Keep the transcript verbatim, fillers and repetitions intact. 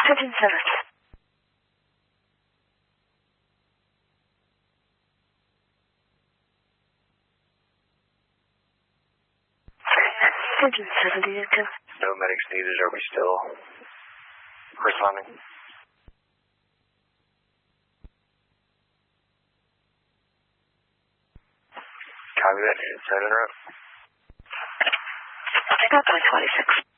Surgeon service. Surgeon seventy two. No medics needed. Are we still responding? Copy that. Inside and out. Pick up by twenty-six.